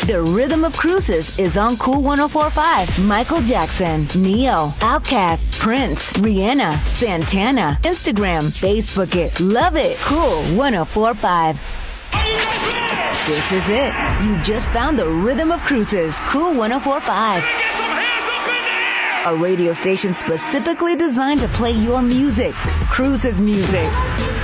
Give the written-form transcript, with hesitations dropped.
The Rhythm of Cruises is on Cool 104.5. Michael Jackson, Neo, Outkast, Prince, Rihanna, Santana. Instagram, Facebook it. Love it. Cool 104.5. This is it. You just found the Rhythm of Cruises. Cool 104.5. A radio station specifically designed to play your music. Cruises music.